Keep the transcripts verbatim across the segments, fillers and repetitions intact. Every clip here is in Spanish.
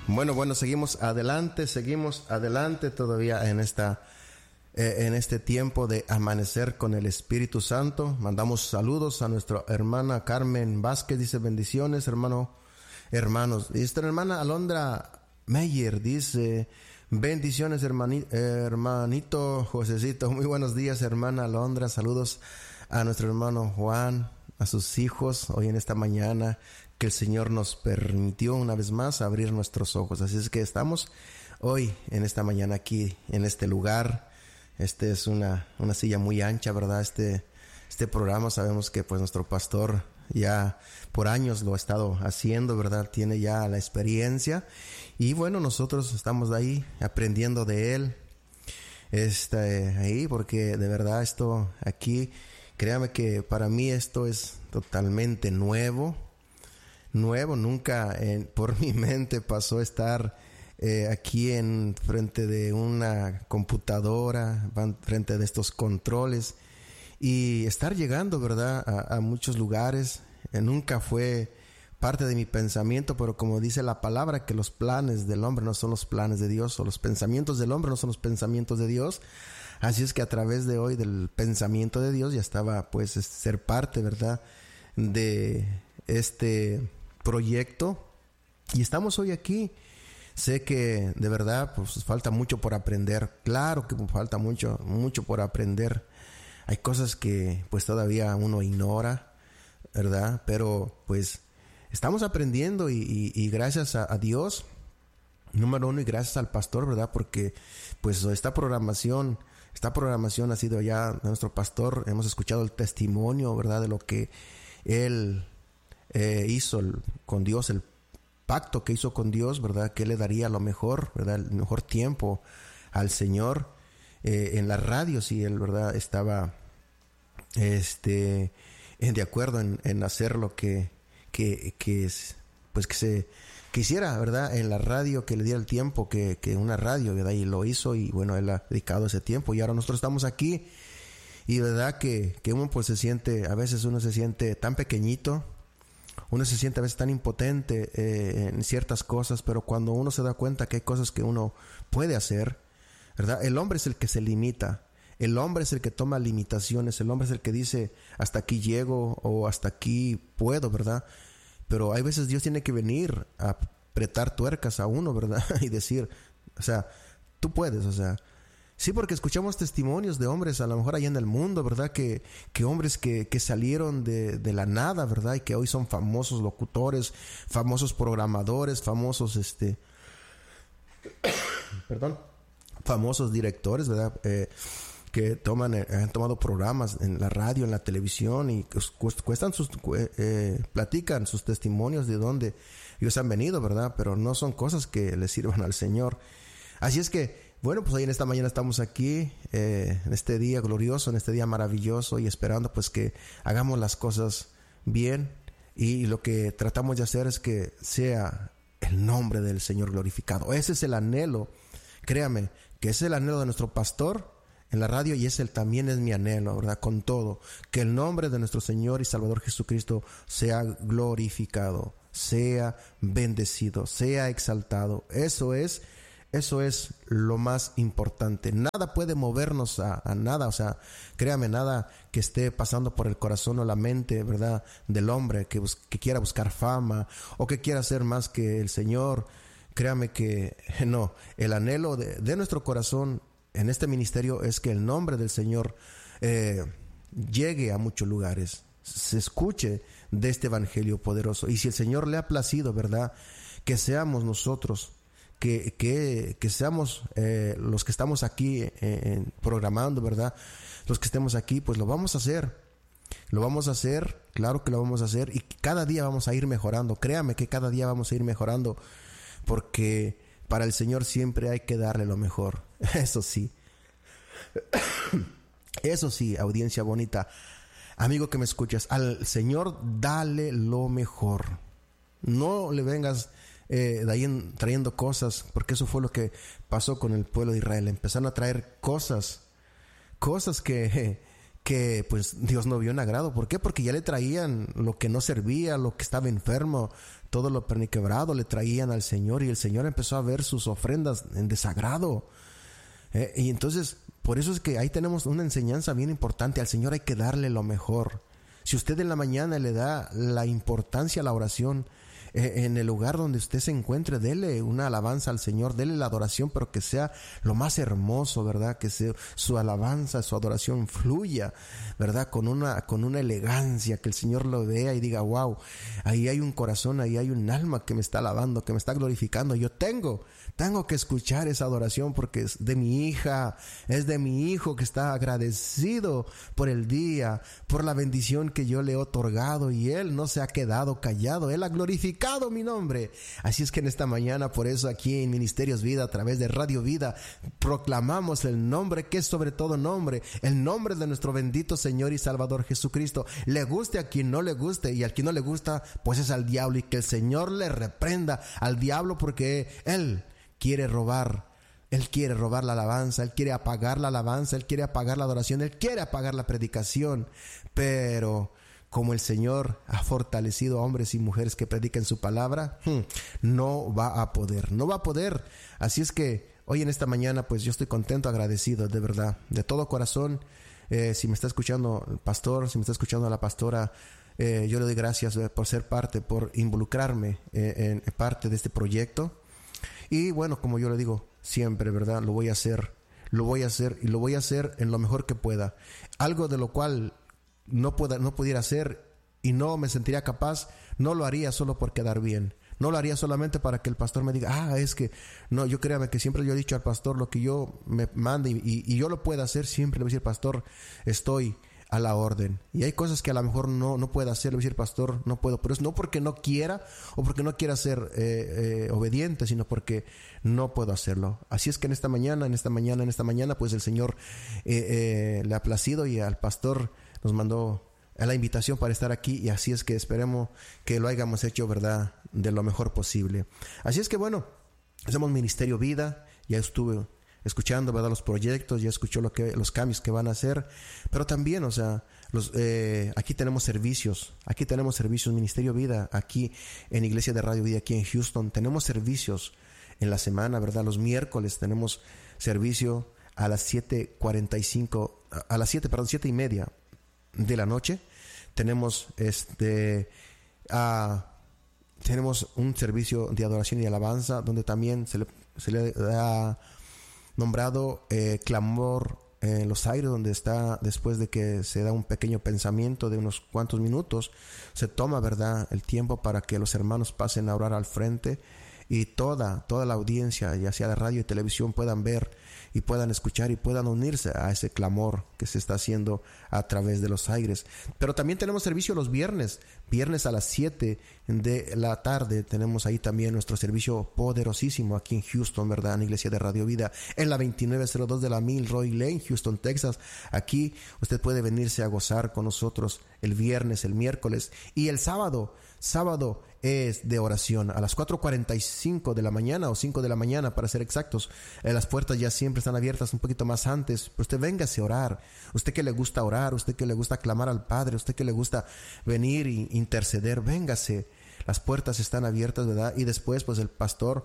Bueno, bueno, seguimos adelante, seguimos adelante todavía en esta eh, en este tiempo de amanecer con el Espíritu Santo. Mandamos saludos a nuestra hermana Carmen Vázquez, dice bendiciones, hermano, hermanos. Y nuestra hermana Alondra Meyer dice bendiciones, hermani, hermanito Josecito. Muy buenos días, hermana Alondra. Saludos a nuestro hermano Juan, a sus hijos hoy en esta mañana que el Señor nos permitió una vez más abrir nuestros ojos. Así es que estamos hoy en esta mañana aquí en este lugar. Este es una, una silla muy ancha, ¿verdad? Este, este programa sabemos que pues nuestro pastor ya por años lo ha estado haciendo, ¿verdad? Tiene ya la experiencia y bueno, nosotros estamos ahí aprendiendo de él. Este, ahí porque de verdad esto aquí, créame que para mí esto es totalmente nuevo. Nuevo, nunca eh, por mi mente pasó estar eh, aquí en frente de una computadora, frente de estos controles y estar llegando, ¿verdad?, a, a muchos lugares. Eh, nunca fue parte de mi pensamiento, pero como dice la palabra, que los planes del hombre no son los planes de Dios, o los pensamientos del hombre no son los pensamientos de Dios. Así es que a través de hoy del pensamiento de Dios ya estaba pues ser parte, ¿verdad?, de este proyecto y estamos hoy aquí. Sé que de verdad pues falta mucho por aprender, claro que falta mucho mucho por aprender. Hay cosas que pues todavía uno ignora, ¿verdad? Pero pues estamos aprendiendo y, y, y gracias a, a Dios, número uno, y gracias al pastor, ¿verdad? Porque pues esta programación esta programación ha sido ya de nuestro pastor. Hemos escuchado el testimonio, ¿verdad?, de lo que él Eh, hizo el, con Dios, el pacto que hizo con Dios, ¿verdad?, que él le daría lo mejor, ¿verdad?, el mejor tiempo al Señor. Eh, en la radio, sí, él, ¿verdad?, estaba este, de acuerdo en, en hacer lo que, que, que es, pues que se quisiera, ¿verdad?, en la radio, que le diera el tiempo que, que una radio, ¿verdad?, y lo hizo, y bueno, él ha dedicado ese tiempo, y ahora nosotros estamos aquí, y verdad que, que uno pues se siente, a veces uno se siente tan pequeñito, uno se siente a veces tan impotente eh, en ciertas cosas, pero cuando uno se da cuenta que hay cosas que uno puede hacer, ¿verdad? El hombre es el que se limita, el hombre es el que toma limitaciones, el hombre es el que dice hasta aquí llego o hasta aquí puedo, ¿verdad? Pero hay veces Dios tiene que venir a apretar tuercas a uno, ¿verdad? Y decir, o sea, tú puedes, o sea, sí, porque escuchamos testimonios de hombres a lo mejor allá en el mundo, ¿verdad? Que, que hombres que, que salieron de, de la nada, ¿verdad? Y que hoy son famosos locutores, famosos programadores, famosos, este... perdón. Famosos directores, ¿verdad? Eh, que toman, eh, han tomado programas en la radio, en la televisión y cuestan sus, eh, platican sus testimonios de dónde ellos han venido, ¿verdad? Pero no son cosas que les sirvan al Señor. Así es que, bueno, pues hoy en esta mañana estamos aquí, eh, en este día glorioso, en este día maravilloso y esperando pues que hagamos las cosas bien y lo que tratamos de hacer es que sea el nombre del Señor glorificado. Ese es el anhelo, créame, que ese es el anhelo de nuestro pastor en la radio y ese también es mi anhelo, ¿verdad? Con todo, que el nombre de nuestro Señor y Salvador Jesucristo sea glorificado, sea bendecido, sea exaltado. Eso es... Eso es lo más importante. Nada puede movernos a, a nada, o sea, créame, nada que esté pasando por el corazón o la mente, ¿verdad?, del hombre que, bus- que quiera buscar fama o que quiera ser más que el Señor. Créame que no, el anhelo de, de nuestro corazón en este ministerio es que el nombre del Señor eh, llegue a muchos lugares, se escuche de este evangelio poderoso. Y si el Señor le ha placido, ¿verdad?, que seamos nosotros Que, que, que seamos eh, los que estamos aquí eh, programando, ¿verdad? Los que estemos aquí, pues lo vamos a hacer. Lo vamos a hacer, claro que lo vamos a hacer. Y cada día vamos a ir mejorando. Créame que cada día vamos a ir mejorando. Porque para el Señor siempre hay que darle lo mejor. Eso sí. Eso sí, audiencia bonita. Amigo que me escuchas, al Señor dale lo mejor. No le vengas... Eh, de ahí en, trayendo cosas, porque eso fue lo que pasó con el pueblo de Israel. Empezaron a traer cosas, cosas que, que pues Dios no vio en agrado. ¿Por qué? Porque ya le traían lo que no servía, lo que estaba enfermo, todo lo perniquebrado le traían al Señor, y el Señor empezó a ver sus ofrendas en desagrado. Eh, y entonces, por eso es que ahí tenemos una enseñanza bien importante. Al Señor hay que darle lo mejor. Si usted en la mañana le da la importancia a la oración, eh, en el lugar donde usted se encuentre, dele una alabanza al Señor, dele la adoración, pero que sea lo más hermoso, ¿verdad? Que sea, su alabanza, su adoración fluya, ¿verdad? Con una, con una elegancia, que el Señor lo vea y diga, wow, ahí hay un corazón, ahí hay un alma que me está alabando, que me está glorificando. Yo tengo, tengo que escuchar esa adoración, porque es de mi hija, es de mi hijo, que está agradecido por el día, por la bendición que yo le he otorgado, y él no se ha quedado callado, él ha glorificado mi nombre. Así es que en esta mañana, por eso aquí en Ministerios Vida, a través de Radio Vida, proclamamos el nombre que es sobre todo nombre, el nombre de nuestro bendito Señor y Salvador Jesucristo. Le guste a quien no le guste, y al quien no le gusta, pues es al diablo, y que el Señor le reprenda al diablo, porque él quiere robar. Él quiere robar la alabanza, Él quiere apagar la alabanza, Él quiere apagar la adoración, Él quiere apagar la predicación. Pero como el Señor ha fortalecido a hombres y mujeres que prediquen su palabra, no va a poder, no va a poder. Así es que hoy en esta mañana, pues yo estoy contento, agradecido, de verdad, de todo corazón. Eh, si me está escuchando el pastor, si me está escuchando la pastora, eh, yo le doy gracias eh, por ser parte, por involucrarme eh, en parte de este proyecto. Y bueno, como yo le digo siempre, ¿verdad? Lo voy a hacer, lo voy a hacer y lo voy a hacer en lo mejor que pueda. Algo de lo cual no pueda, no pudiera hacer y no me sentiría capaz, no lo haría solo por quedar bien. No lo haría solamente para que el pastor me diga, ah, es que, no, yo créame que siempre yo he dicho al pastor lo que yo me mande, y, y, y yo lo pueda hacer, siempre le voy a decir, pastor, estoy a la orden. Y hay cosas que a lo mejor no, no puedo hacer, le voy a decir, pastor, no puedo, pero es no porque no quiera o porque no quiera ser eh, eh, obediente, sino porque no puedo hacerlo. Así es que en esta mañana, en esta mañana, en esta mañana, pues el Señor eh, eh, le ha placido, y al pastor nos mandó a la invitación para estar aquí, y así es que esperemos que lo hayamos hecho, ¿verdad?, de lo mejor posible. Así es que bueno, hacemos Ministerio Vida, ya estuve escuchando, ¿verdad?, los proyectos, ya escuchó lo que, los cambios que van a hacer, pero también, o sea, los, eh, aquí tenemos servicios, aquí tenemos servicios, Ministerio Vida, aquí en Iglesia de Radio Vida, aquí en Houston, tenemos servicios en la semana, ¿verdad? Los miércoles tenemos servicio a las siete cuarenta y cinco, a las siete, perdón, siete y media de la noche. Tenemos este uh, tenemos un servicio de adoración y alabanza, donde también se le, se le ha nombrado eh, clamor en los aires, donde está, después de que se da un pequeño pensamiento de unos cuantos minutos, se toma, ¿verdad?, el tiempo para que los hermanos pasen a orar al frente, y toda, toda la audiencia, ya sea de radio y televisión, puedan ver y puedan escuchar y puedan unirse a ese clamor que se está haciendo a través de los aires. Pero también tenemos servicio los viernes, viernes a las siete de la tarde, tenemos ahí también nuestro servicio poderosísimo aquí en Houston, ¿verdad?, en Iglesia de Radio Vida, en la veintinueve cero dos de la Milroy Lane, Houston, Texas. Aquí usted puede venirse a gozar con nosotros el viernes, el miércoles y el sábado. Sábado es de oración a las cuatro cuarenta y cinco de la mañana, o cinco de la mañana para ser exactos. Eh, las puertas ya siempre están abiertas un poquito más antes, pero usted véngase a orar. Usted que le gusta orar, usted que le gusta clamar al Padre, usted que le gusta venir e interceder, véngase. Las puertas están abiertas, ¿verdad? Y después, pues el pastor,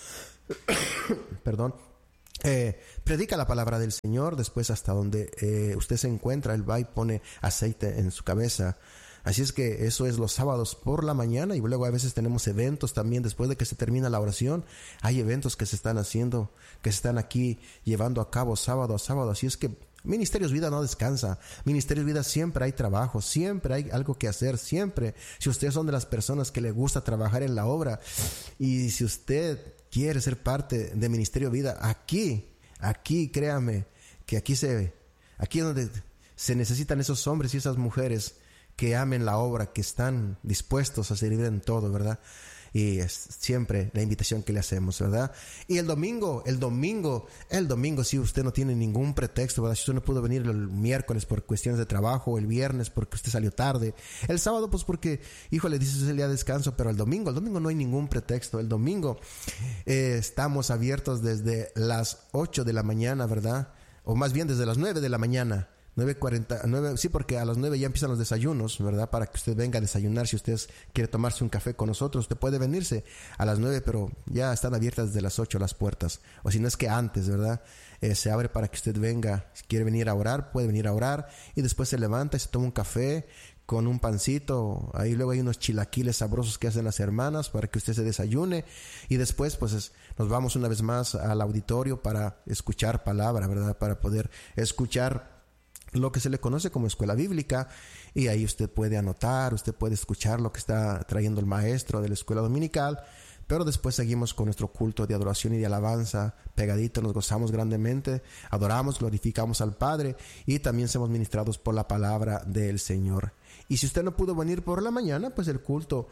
perdón, eh, predica la palabra del Señor. Después, hasta donde eh, usted se encuentra, él va y pone aceite en su cabeza. Así es que eso es los sábados por la mañana, y luego a veces tenemos eventos también después de que se termina la oración. Hay eventos que se están haciendo, que se están aquí llevando a cabo sábado a sábado. Así es que Ministerios Vida no descansa. Ministerios Vida siempre hay trabajo, siempre hay algo que hacer, siempre. Si ustedes son de las personas que le gusta trabajar en la obra, y si usted quiere ser parte de Ministerio Vida, aquí, aquí, créame, que aquí se, aquí es donde se necesitan esos hombres y esas mujeres que amen la obra, que están dispuestos a servir en todo, ¿verdad? Y es siempre la invitación que le hacemos, ¿verdad? Y el domingo, el domingo, el domingo, si usted no tiene ningún pretexto, ¿verdad? Si usted no pudo venir el miércoles por cuestiones de trabajo, el viernes porque usted salió tarde, el sábado pues porque, híjole, dices es el día de descanso, pero el domingo, el domingo no hay ningún pretexto. El domingo eh, estamos abiertos desde las ocho de la mañana, ¿verdad? O más bien desde las nueve de la mañana. nueve cuarenta, nueve, sí, porque a las nueve ya empiezan los desayunos, ¿verdad? Para que usted venga a desayunar. Si usted quiere tomarse un café con nosotros, usted puede venirse a las nueve, pero ya están abiertas desde las ocho las puertas. O si no es que antes, ¿verdad? Eh, se abre para que usted venga. Si quiere venir a orar, puede venir a orar. Y después se levanta y se toma un café con un pancito. Ahí luego hay unos chilaquiles sabrosos que hacen las hermanas para que usted se desayune. Y después, pues, es, nos vamos una vez más al auditorio para escuchar palabra, ¿verdad? Para poder escuchar lo que se le conoce como escuela bíblica, y ahí usted puede anotar, usted puede escuchar lo que está trayendo el maestro de la escuela dominical, pero después seguimos con nuestro culto de adoración y de alabanza pegadito, nos gozamos grandemente, adoramos, glorificamos al Padre y también somos ministrados por la palabra del Señor. Y si usted no pudo venir por la mañana, pues el culto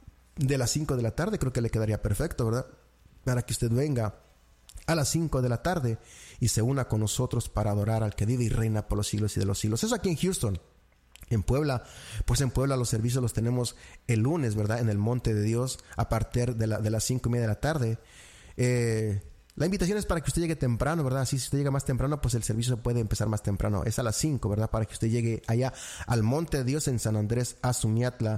de las cinco de la tarde creo que le quedaría perfecto, ¿verdad? Para que usted venga a las cinco de la tarde y se una con nosotros para adorar al que vive y reina por los siglos y de los siglos. Eso aquí en Houston. En Puebla, pues en Puebla los servicios los tenemos el lunes, ¿verdad? En el Monte de Dios a partir de, la, de las cinco y media de la tarde. Eh, la invitación es para que usted llegue temprano, ¿verdad? Así, si usted llega más temprano, pues el servicio puede empezar más temprano. Es a las cinco, ¿verdad? Para que usted llegue allá al Monte de Dios en San Andrés Azumiatla,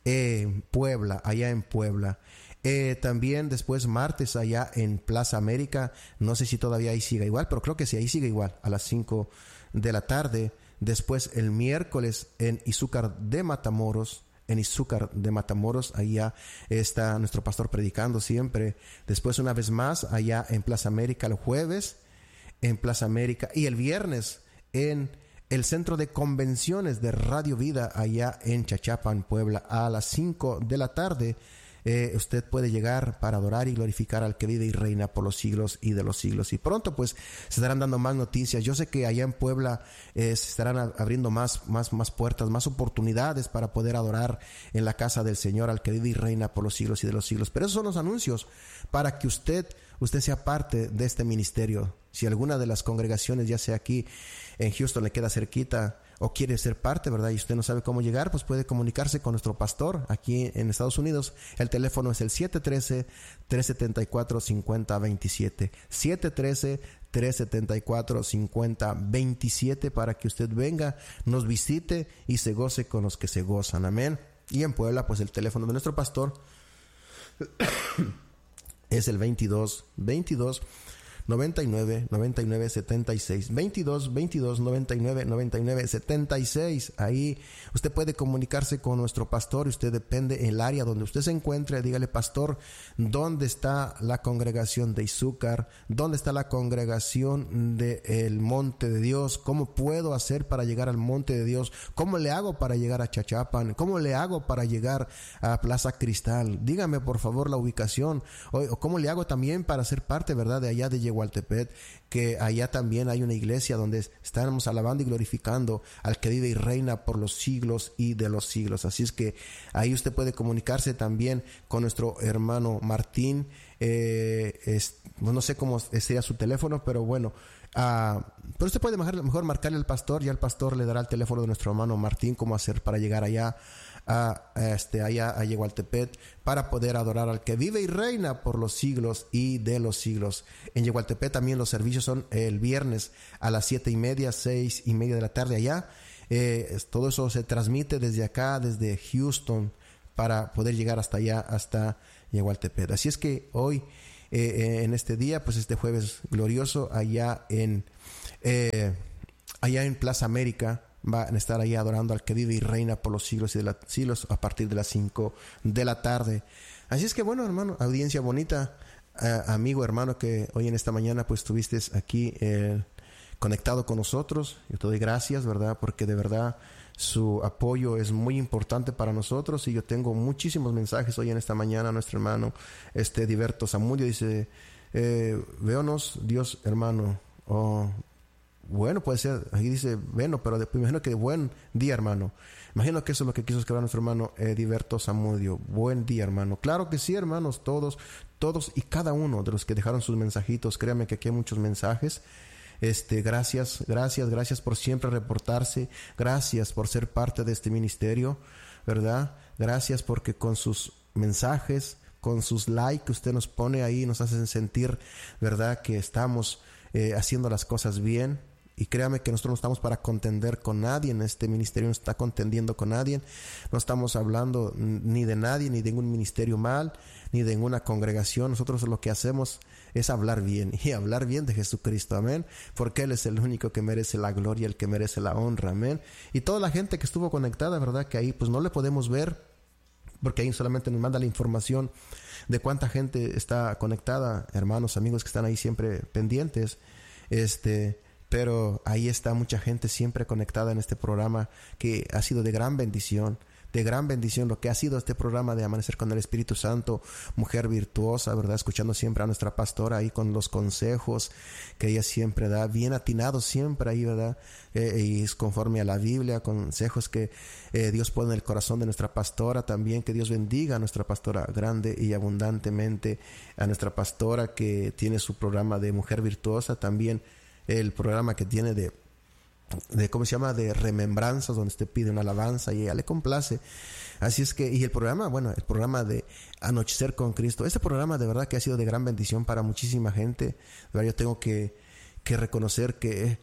eh, Puebla, allá en Puebla. Eh, también después martes allá en Plaza América, no sé si todavía ahí sigue igual, pero creo que sí, ahí sigue igual, a las cinco de la tarde. Después el miércoles en Izúcar de Matamoros, en Izúcar de Matamoros, allá está nuestro pastor predicando siempre. Después una vez más allá en Plaza América el jueves, en Plaza América, y el viernes en el Centro de Convenciones de Radio Vida allá en Chachapan, Puebla, a las cinco de la tarde. Eh, usted puede llegar para adorar y glorificar al que vive y reina por los siglos y de los siglos. Y pronto pues se estarán dando más noticias. Yo sé que allá en Puebla eh, se estarán a- abriendo más, más, más puertas, más oportunidades para poder adorar en la casa del Señor al que vive y reina por los siglos y de los siglos. Pero esos son los anuncios para que usted, usted sea parte de este ministerio. Si alguna de las congregaciones, ya sea aquí en Houston, le queda cerquita o quiere ser parte, ¿verdad? Y usted no sabe cómo llegar, pues puede comunicarse con nuestro pastor aquí en Estados Unidos. El teléfono es el siete uno tres, tres siete cuatro, cinco cero dos siete. siete uno tres, tres siete cuatro, cinco cero dos siete para que usted venga, nos visite y se goce con los que se gozan. Amén. Y en Puebla, pues el teléfono de nuestro pastor es el veintidós, veintidós, noventa y nueve, noventa y nueve, setenta y seis. veintidós, veintidós, noventa y nueve, noventa y nueve, setenta y seis. Ahí usted puede comunicarse con nuestro pastor. Usted depende el área donde usted se encuentre. Dígale, pastor, ¿dónde está la congregación de Izúcar? ¿Dónde está la congregación del Monte de Dios? ¿Cómo puedo hacer para llegar al Monte de Dios? ¿Cómo le hago para llegar a Chachapan? ¿Cómo le hago para llegar a Plaza Cristal? Dígame por favor la ubicación. O, o cómo le hago también para ser parte, ¿verdad?, de allá de Yehualtepec, que allá también hay una iglesia donde estamos alabando y glorificando al que vive y reina por los siglos y de los siglos. Así es que ahí usted puede comunicarse también con nuestro hermano Martín. Eh, es, no sé cómo sea su teléfono, pero bueno, Uh, pero usted puede mejor, mejor marcarle al pastor, y el pastor le dará el teléfono de nuestro hermano Martín, cómo hacer para llegar allá a, a este allá a Yehualtepec, para poder adorar al que vive y reina por los siglos y de los siglos. En Yehualtepec también los servicios son el viernes a las siete y media, seis y media de la tarde allá. Eh, todo eso se transmite desde acá, desde Houston, para poder llegar hasta allá, hasta Yehualtepec. Así es que hoy, Eh, en este día, pues este jueves glorioso, allá en eh, allá en Plaza América, van a estar allá adorando al que vive y reina por los siglos y de los siglos a partir de las cinco de la tarde. Así es que bueno, hermano, audiencia bonita, eh, amigo, hermano, que hoy en esta mañana pues estuviste aquí eh, conectado con nosotros. Yo te doy gracias, ¿verdad? Porque de verdad su apoyo es muy importante para nosotros, y yo tengo muchísimos mensajes hoy en esta mañana. Nuestro hermano este Diverto Zamudio dice, eh, véonos Dios, hermano. Oh, bueno, puede ser, aquí dice bueno, pero de, me imagino que buen día, hermano. Imagino que eso es lo que quiso escribir nuestro hermano eh, Diverto Zamudio. Buen día, hermano. Claro que sí, hermanos, todos, todos y cada uno de los que dejaron sus mensajitos. Créanme que aquí hay muchos mensajes. Este, gracias, gracias, gracias por siempre reportarse, gracias por ser parte de este ministerio, ¿verdad? Gracias porque con sus mensajes, con sus likes que usted nos pone ahí, nos hacen sentir, ¿verdad?, que estamos eh, haciendo las cosas bien. y créame que nosotros no estamos para contender con nadie. En este ministerio no está contendiendo con nadie. No estamos hablando ni de nadie, ni de ningún ministerio mal, ni de ninguna congregación. Nosotros lo que hacemos es hablar bien, y hablar bien de Jesucristo, amén, porque Él es el único que merece la gloria, el que merece la honra, amén. Y toda la gente que estuvo conectada, verdad que ahí pues no le podemos ver, porque ahí solamente nos manda la información de cuánta gente está conectada, hermanos, amigos que están ahí siempre pendientes, este, pero ahí está mucha gente siempre conectada en este programa, que ha sido de gran bendición, de gran bendición lo que ha sido este programa de Amanecer con el Espíritu Santo, mujer virtuosa, ¿verdad? Escuchando siempre a nuestra pastora ahí con los consejos que ella siempre da, bien atinados siempre ahí, ¿verdad? Eh, y es conforme a la Biblia, consejos que eh, Dios pone en el corazón de nuestra pastora también. Que Dios bendiga a nuestra pastora grande y abundantemente, a nuestra pastora que tiene su programa de mujer virtuosa, también el programa que tiene de de cómo se llama, de remembranzas, donde usted pide una alabanza y ella le complace. Así es que, y el programa, bueno, el programa de Anochecer con Cristo, este programa de verdad que ha sido de gran bendición para muchísima gente. De verdad, yo tengo que, que reconocer que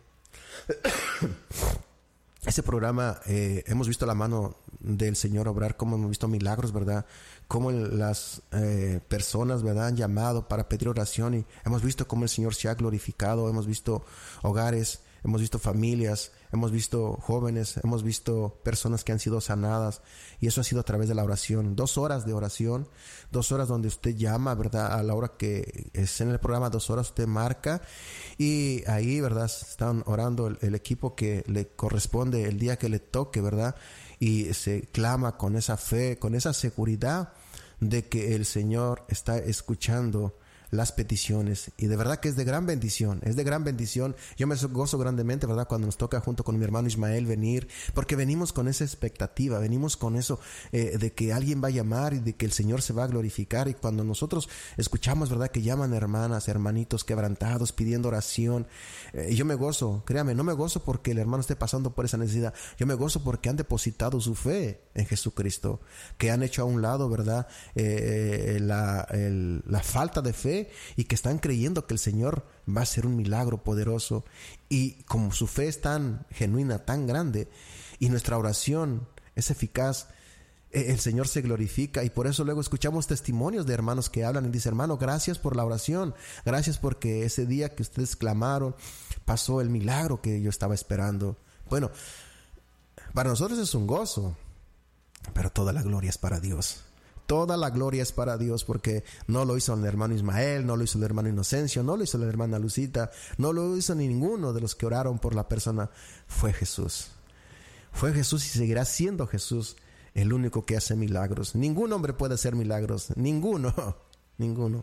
ese programa eh, hemos visto la mano del Señor obrar, como hemos visto milagros, ¿verdad? Cómo las eh, personas, ¿verdad?, han llamado para pedir oración, y hemos visto cómo el Señor se ha glorificado. Hemos visto hogares, hemos visto familias, hemos visto jóvenes, hemos visto personas que han sido sanadas, y eso ha sido a través de la oración. Dos horas de oración, dos horas donde usted llama, ¿verdad? A la hora que es en el programa, dos horas usted marca, y ahí, ¿verdad?, están orando el, el equipo que le corresponde el día que le toque, ¿verdad? Y se clama con esa fe, con esa seguridad de que el Señor está escuchando las peticiones, y de verdad que es de gran bendición, es de gran bendición. Yo me gozo grandemente, ¿verdad?, cuando nos toca junto con mi hermano Ismael venir, porque venimos con esa expectativa, venimos con eso eh, de que alguien va a llamar y de que el Señor se va a glorificar. Y cuando nosotros escuchamos, ¿verdad?, que llaman hermanas, hermanitos quebrantados pidiendo oración, eh, yo me gozo, créame, no me gozo porque el hermano esté pasando por esa necesidad, yo me gozo porque han depositado su fe en Jesucristo, que han hecho a un lado, ¿verdad?, eh, la, el, la falta de fe, y que están creyendo que el Señor va a hacer un milagro poderoso. Y como su fe es tan genuina, tan grande, y nuestra oración es eficaz, el Señor se glorifica. Y por eso luego escuchamos testimonios de hermanos que hablan y dicen: hermano, gracias por la oración, gracias porque ese día que ustedes clamaron pasó el milagro que yo estaba esperando. Bueno, para nosotros es un gozo, pero toda la gloria es para Dios. Toda la gloria es para Dios, porque no lo hizo el hermano Ismael, no lo hizo el hermano Inocencio, no lo hizo la hermana Lucita, no lo hizo ni ninguno de los que oraron por la persona. Fue Jesús. Fue Jesús, y seguirá siendo Jesús el único que hace milagros. Ningún hombre puede hacer milagros. Ninguno. Ninguno.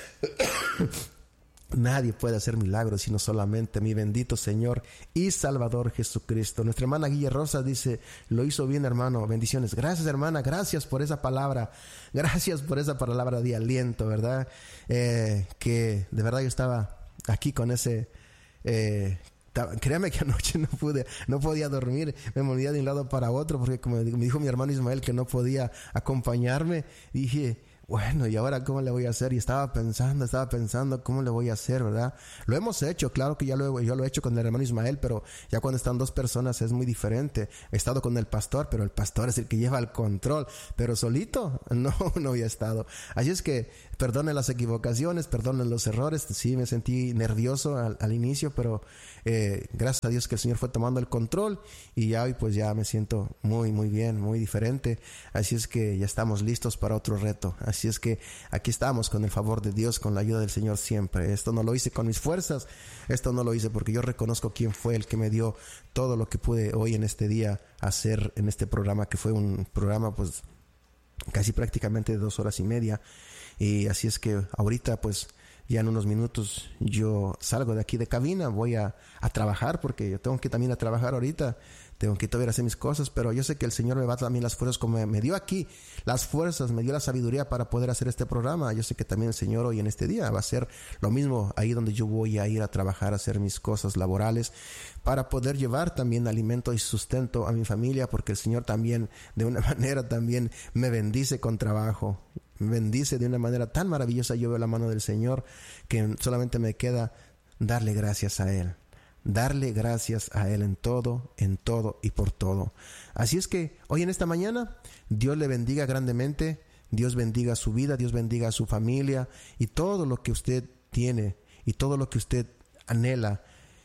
Nadie puede hacer milagros sino solamente mi bendito Señor y Salvador Jesucristo. Nuestra hermana Guilla Rosa dice: lo hizo bien, hermano, bendiciones. Gracias, hermana, gracias por esa palabra, gracias por esa palabra de aliento, ¿verdad? Eh, que de verdad yo estaba aquí con ese... Eh, créame que anoche no pude, no podía dormir, me movía de un lado para otro, porque como me dijo mi hermano Ismael que no podía acompañarme, dije: bueno, ¿y ahora cómo le voy a hacer? Y estaba pensando, estaba pensando cómo le voy a hacer, ¿verdad? Lo hemos hecho, claro que ya lo, yo lo he hecho con el hermano Ismael, pero ya cuando están dos personas es muy diferente. He estado con el pastor, pero el pastor es el que lleva el control, pero solito no, no había estado. Así es que perdonen las equivocaciones, perdonen los errores. Sí, me sentí nervioso al, al inicio, pero eh, gracias a Dios que el Señor fue tomando el control, y ya hoy pues ya me siento muy, muy bien, muy diferente. Así es que ya estamos listos para otro reto. Así es que aquí estamos con el favor de Dios, con la ayuda del Señor siempre. Esto no lo hice con mis fuerzas, esto no lo hice porque yo reconozco quién fue el que me dio todo lo que pude hoy en este día hacer en este programa, que fue un programa pues casi prácticamente de dos horas y media. Y así es que ahorita pues ya en unos minutos yo salgo de aquí de cabina, voy a, a trabajar, porque yo tengo que también a trabajar ahorita. Tengo que todavía hacer mis cosas, pero yo sé que el Señor me va a dar también las fuerzas, como me dio aquí las fuerzas, me dio la sabiduría para poder hacer este programa. Yo sé que también el Señor hoy en este día va a hacer lo mismo ahí donde yo voy a ir a trabajar, a hacer mis cosas laborales, para poder llevar también alimento y sustento a mi familia, porque el Señor también de una manera también me bendice con trabajo. Me bendice de una manera tan maravillosa. Yo veo la mano del Señor que solamente me queda darle gracias a Él. darle gracias a Él en todo, en todo y por todo. Así es que hoy en esta mañana, Dios le bendiga grandemente, Dios bendiga su vida, Dios bendiga a su familia y todo lo que usted tiene y todo lo que usted anhela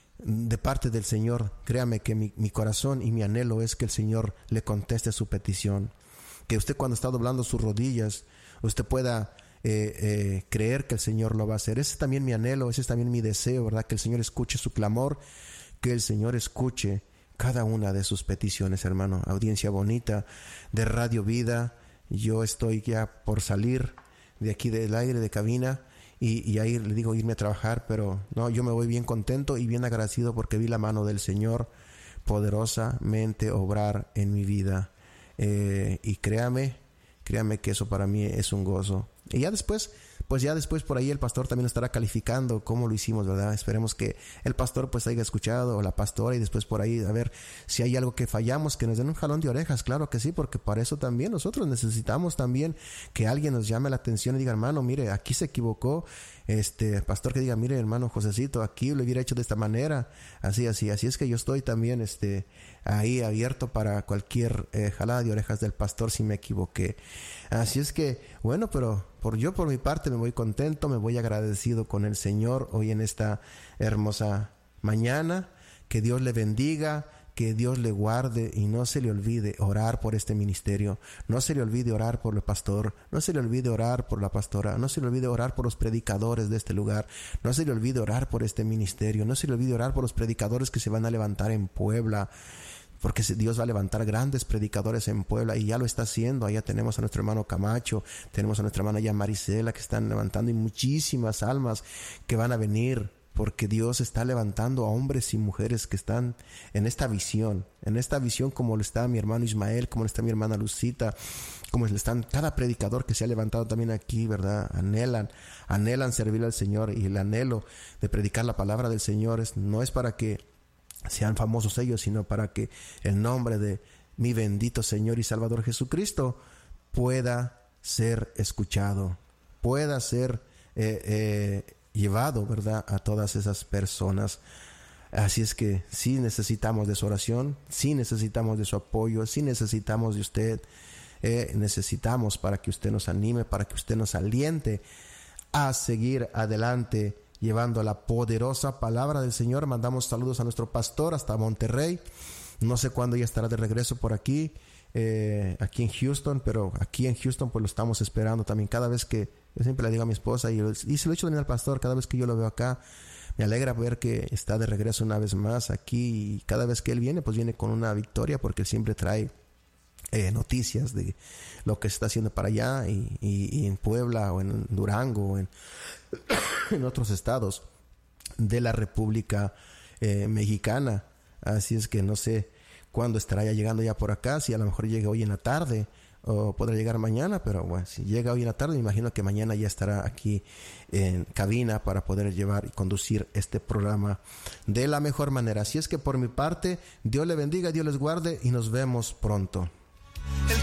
de parte del Señor. Créame que mi, mi corazón y mi anhelo es que el Señor le conteste su petición. Que usted, cuando está doblando sus rodillas, usted pueda eh, eh, creer que el Señor lo va a hacer. Ese es también mi anhelo, ese es también mi deseo, ¿verdad? Que el Señor escuche su clamor, que el Señor escuche cada una de sus peticiones, hermano. Audiencia bonita de Radio Vida, yo estoy ya por salir de aquí del aire de cabina. Y, y ahí le digo irme a trabajar, pero no, yo me voy bien contento y bien agradecido porque vi la mano del Señor poderosamente obrar en mi vida. Eh, y créame, créame que eso para mí es un gozo. Y ya después, pues ya después por ahí el pastor también estará calificando cómo lo hicimos, ¿verdad? Esperemos que el pastor pues haya escuchado, o la pastora, y después por ahí a ver si hay algo que fallamos, que nos den un jalón de orejas. Claro que sí, porque para eso también nosotros necesitamos también que alguien nos llame la atención y diga, hermano, mire, aquí se equivocó. Este pastor que diga, mire, hermano Josecito, aquí lo hubiera hecho de esta manera, así, así, así es que yo estoy también este ahí abierto para cualquier eh, jalada de orejas del pastor si me equivoqué. Así es que, bueno, pero por yo por mi parte me voy contento, me voy agradecido con el Señor hoy en esta hermosa mañana. Que Dios le bendiga, que Dios le guarde y no se le olvide orar por este ministerio. No se le olvide orar por el pastor, no se le olvide orar por la pastora, no se le olvide orar por los predicadores de este lugar, no se le olvide orar por este ministerio, no se le olvide orar por los predicadores que se van a levantar en Puebla, porque Dios va a levantar grandes predicadores en Puebla y ya lo está haciendo. Allá tenemos a nuestro hermano Camacho, tenemos a nuestra hermana ya Marisela, que están levantando, y muchísimas almas que van a venir, porque Dios está levantando a hombres y mujeres que están en esta visión, en esta visión como lo está mi hermano Ismael, como lo está mi hermana Lucita, como le están cada predicador que se ha levantado también aquí, ¿verdad? Anhelan, anhelan servir al Señor, y el anhelo de predicar la palabra del Señor es, no es para que sean famosos ellos, sino para que el nombre de mi bendito Señor y Salvador Jesucristo pueda ser escuchado, pueda ser eh, eh, llevado, ¿verdad?, a todas esas personas. Así es que sí necesitamos de su oración, sí necesitamos de su apoyo, sí necesitamos de usted, eh, necesitamos para que usted nos anime, para que usted nos aliente a seguir adelante llevando la poderosa palabra del Señor. Mandamos saludos a nuestro pastor hasta Monterrey. No sé cuándo ya estará de regreso por aquí, eh, aquí en Houston, pero aquí en Houston pues lo estamos esperando también. Cada vez que, yo siempre le digo a mi esposa, y, y se lo he dicho también al pastor, cada vez que yo lo veo acá, me alegra ver que está de regreso una vez más aquí, y cada vez que él viene, pues viene con una victoria, porque él siempre trae eh, noticias de lo que se está haciendo para allá, y, y, y en Puebla, o en Durango, o en, en otros estados de la República eh, Mexicana. Así es que no sé cuándo estará ya llegando ya por acá, si a lo mejor llega hoy en la tarde, o podrá llegar mañana, pero bueno, si llega hoy en la tarde, me imagino que mañana ya estará aquí en cabina para poder llevar y conducir este programa de la mejor manera. Así es que por mi parte, Dios le bendiga, Dios les guarde, y nos vemos pronto. El